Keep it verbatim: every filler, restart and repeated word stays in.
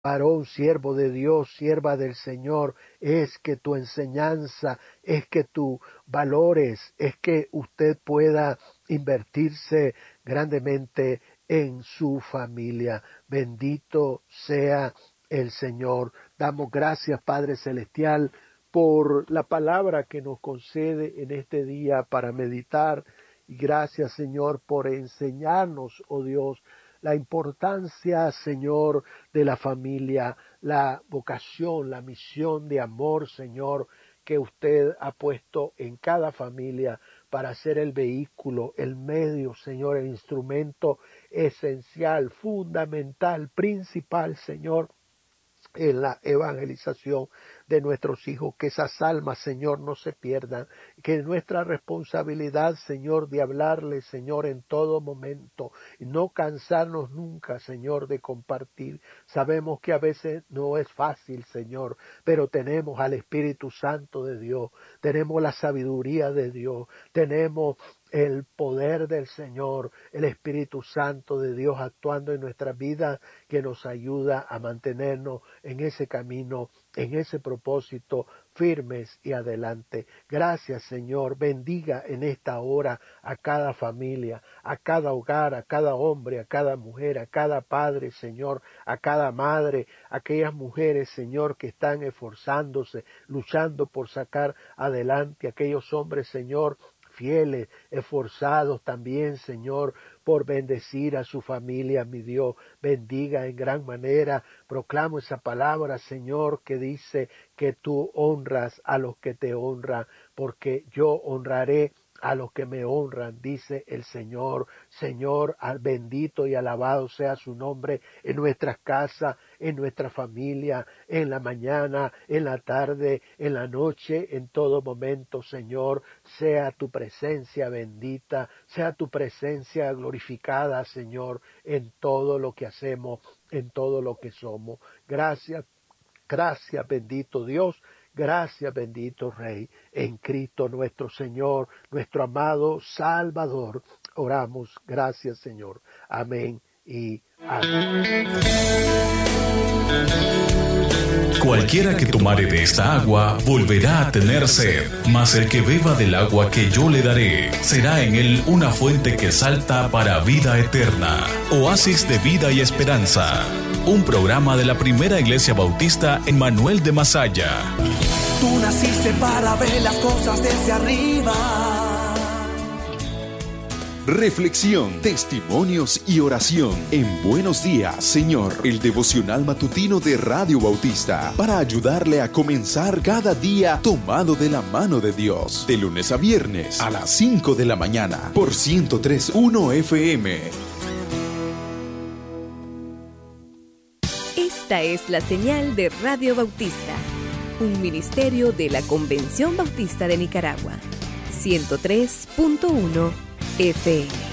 varón, siervo de Dios, sierva del Señor, es que tu enseñanza, es que tus valores, es que usted pueda invertirse grandemente en su familia. Bendito sea el Señor. Damos gracias, Padre Celestial, por la palabra que nos concede en este día para meditar. Y gracias, Señor, por enseñarnos, oh Dios, la importancia, Señor, de la familia, la vocación, la misión de amor, Señor, que usted ha puesto en cada familia para ser el vehículo, el medio, Señor, el instrumento esencial, fundamental, principal, Señor, en la evangelización de nuestros hijos, que esas almas, Señor, no se pierdan, que nuestra responsabilidad, Señor, de hablarles, Señor, en todo momento, y no cansarnos nunca, Señor, de compartir. Sabemos que a veces no es fácil, Señor, pero tenemos al Espíritu Santo de Dios, tenemos la sabiduría de Dios, tenemos el poder del Señor, el Espíritu Santo de Dios actuando en nuestra vida, que nos ayuda a mantenernos en ese camino, en ese propósito, firmes y adelante. Gracias, Señor. Bendiga en esta hora a cada familia, a cada hogar, a cada hombre, a cada mujer, a cada padre, Señor, a cada madre, a aquellas mujeres, Señor, que están esforzándose, luchando por sacar adelante, aquellos hombres, Señor, fieles, esforzados también, Señor, por bendecir a su familia, mi Dios. Bendiga en gran manera. Proclamo esa palabra, Señor, que dice que tú honras a los que te honran, porque yo honraré a los que me honran, dice el Señor. Señor, al bendito y alabado sea su nombre en nuestras casas, en nuestra familia, en la mañana, en la tarde, en la noche, en todo momento, Señor. Sea tu presencia bendita, sea tu presencia glorificada, Señor, en todo lo que hacemos, en todo lo que somos. Gracias, gracias, bendito Dios. Gracias, bendito Rey, en Cristo nuestro Señor, nuestro amado Salvador. Oramos, gracias, Señor. Amén y amén. Cualquiera que tomare de esta agua volverá a tener sed, mas el que beba del agua que yo le daré, será en él una fuente que salta para vida eterna. Oasis de vida y esperanza. Un programa de la Primera Iglesia Bautista en Manuel de Masaya. Tú naciste para ver las cosas desde arriba. Reflexión, testimonios y oración en Buenos Días, Señor, el devocional matutino de Radio Bautista, para ayudarle a comenzar cada día tomado de la mano de Dios, de lunes a viernes a las cinco de la mañana por ciento tres punto uno F M. Esta es la señal de Radio Bautista, un ministerio de la Convención Bautista de Nicaragua, ciento tres punto uno F M.